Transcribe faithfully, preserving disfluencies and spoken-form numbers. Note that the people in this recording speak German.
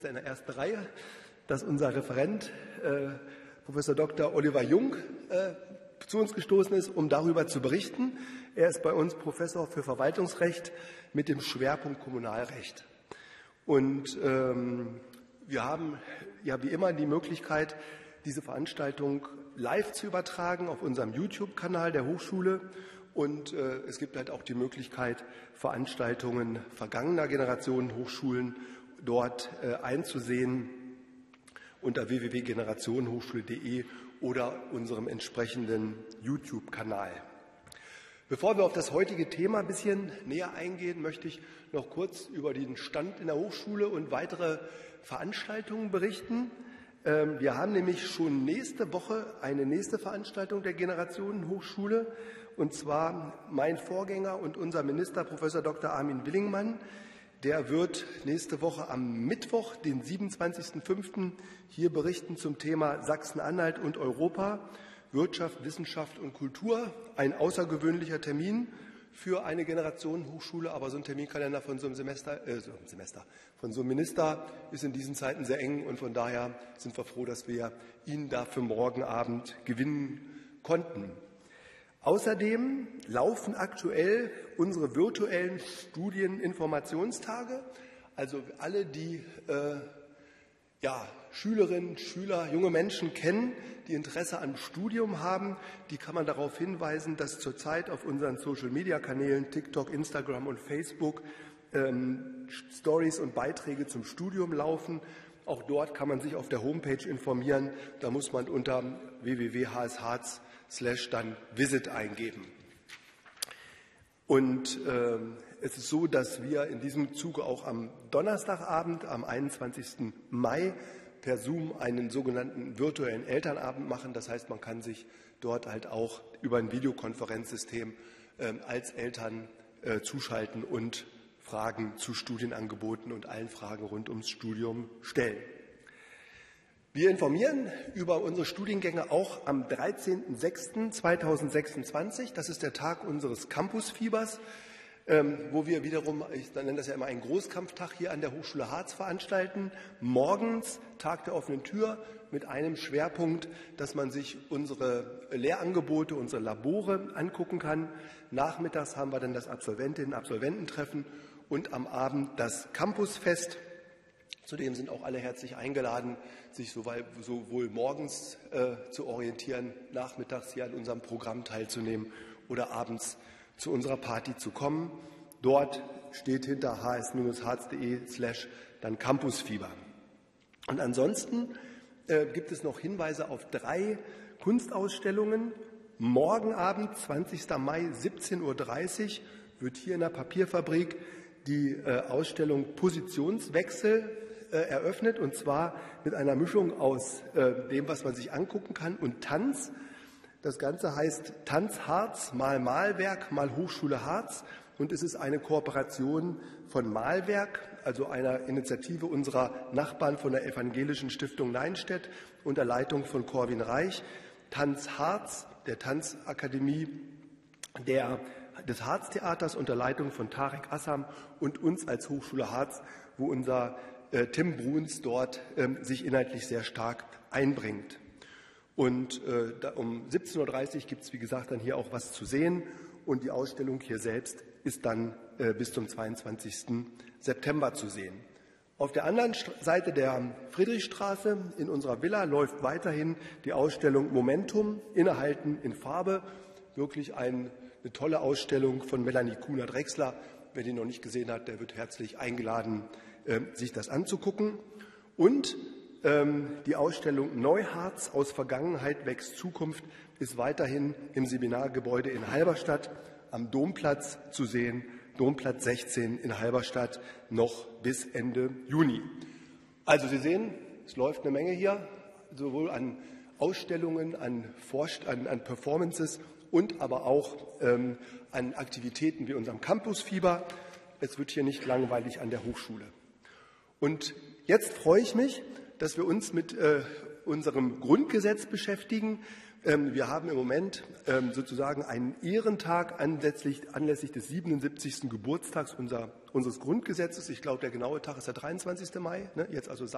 in der ersten Reihe, dass unser Referent, äh, Professor Doktor Oliver Jung, äh, zu uns gestoßen ist, um darüber zu berichten. Er ist bei uns Professor für Verwaltungsrecht mit dem Schwerpunkt Kommunalrecht. Und ähm, wir haben ja wie immer die Möglichkeit, diese Veranstaltung live zu übertragen auf unserem YouTube-Kanal der Hochschule. Und äh, es gibt halt auch die Möglichkeit, Veranstaltungen vergangener Generationen Hochschulen dort äh, einzusehen unter w w w punkt generationenhochschule punkt de oder unserem entsprechenden YouTube-Kanal. Bevor wir auf das heutige Thema ein bisschen näher eingehen, möchte ich noch kurz über den Stand in der Hochschule und weitere Veranstaltungen berichten. Wir haben nämlich schon nächste Woche eine nächste Veranstaltung der Generationenhochschule, und zwar mein Vorgänger und unser Minister, Professor Doktor Armin Willingmann. Der wird nächste Woche am Mittwoch, den siebenundzwanzigsten fünften hier berichten zum Thema Sachsen-Anhalt und Europa, Wirtschaft, Wissenschaft und Kultur. Ein außergewöhnlicher Termin für eine Generationenhochschule, aber so ein Terminkalender von so einem Semester, äh, so einem Semester, von so einem Minister ist in diesen Zeiten sehr eng, und von daher sind wir froh, dass wir ihn da für morgen Abend gewinnen konnten. Außerdem laufen aktuell unsere virtuellen Studieninformationstage. Also alle, die äh, ja, Schülerinnen, Schüler, junge Menschen kennen, die Interesse an Studium haben, die kann man darauf hinweisen, dass zurzeit auf unseren Social-Media-Kanälen TikTok, Instagram und Facebook ähm, Stories und Beiträge zum Studium laufen. Auch dort kann man sich auf der Homepage informieren. Da muss man unter w w w punkt h s harz slash dann Visit eingeben. Und äh, es ist so, dass wir in diesem Zuge auch am Donnerstagabend, am einundzwanzigsten Mai, per Zoom einen sogenannten virtuellen Elternabend machen. Das heißt, man kann sich dort halt auch über ein Videokonferenzsystem äh, als Eltern äh, zuschalten und Fragen zu Studienangeboten und allen Fragen rund ums Studium stellen. Wir informieren über unsere Studiengänge auch am dreizehnten sechsten zweitausendsechsundzwanzig. Das ist der Tag unseres Campusfiebers, ähm, wo wir wiederum, ich nenne das ja immer einen Großkampftag hier an der Hochschule Harz veranstalten. Morgens Tag der offenen Tür mit einem Schwerpunkt, dass man sich unsere Lehrangebote, unsere Labore angucken kann. Nachmittags haben wir dann das Absolventinnen- und Absolvententreffen und am Abend das Campusfest. Zudem sind auch alle herzlich eingeladen, sich sowohl morgens äh, zu orientieren, nachmittags hier an unserem Programm teilzunehmen oder abends zu unserer Party zu kommen. Dort steht hinter h s harz punkt de slash dann Campusfieber. Und ansonsten äh, gibt es noch Hinweise auf drei Kunstausstellungen. Morgen Abend, zwanzigsten Mai, siebzehn Uhr dreißig, wird hier in der Papierfabrik die äh, Ausstellung Positionswechsel eröffnet, und zwar mit einer Mischung aus äh, dem, was man sich angucken kann, und Tanz. Das Ganze heißt Tanz Harz mal Malwerk mal Hochschule Harz, und es ist eine Kooperation von Malwerk, also einer Initiative unserer Nachbarn von der Evangelischen Stiftung Neinstedt unter Leitung von Corwin Reich, Tanz Harz, der Tanzakademie der, des Harztheaters unter Leitung von Tarek Assam und uns als Hochschule Harz, wo unser Tim Bruns dort ähm, sich inhaltlich sehr stark einbringt. Und äh, da, um siebzehn Uhr dreißig gibt es, wie gesagt, dann hier auch was zu sehen. Und die Ausstellung hier selbst ist dann äh, bis zum zweiundzwanzigsten September zu sehen. Auf der anderen Seite der Friedrichstraße in unserer Villa läuft weiterhin die Ausstellung Momentum, Innehalten in Farbe. Wirklich ein, eine tolle Ausstellung von Melanie Kuhner-Drechsler. Wer die noch nicht gesehen hat, der wird herzlich eingeladen, sich das anzugucken. Und ähm, die Ausstellung Neuharz aus Vergangenheit wächst Zukunft ist weiterhin im Seminargebäude in Halberstadt am Domplatz zu sehen, Domplatz sechzehn in Halberstadt, noch bis Ende Juni. Also Sie sehen, es läuft eine Menge hier, sowohl an Ausstellungen, an, Vorst- an, an Performances und aber auch ähm, an Aktivitäten wie unserem Campusfieber. Es wird hier nicht langweilig an der Hochschule. Und jetzt freue ich mich, dass wir uns mit äh, unserem Grundgesetz beschäftigen. Ähm, wir haben im Moment ähm, sozusagen einen Ehrentag anlässlich, anlässlich des siebenundsiebzigsten Geburtstags unser, unseres Grundgesetzes. Ich glaube, der genaue Tag ist der dreiundzwanzigste Mai, ne? Jetzt also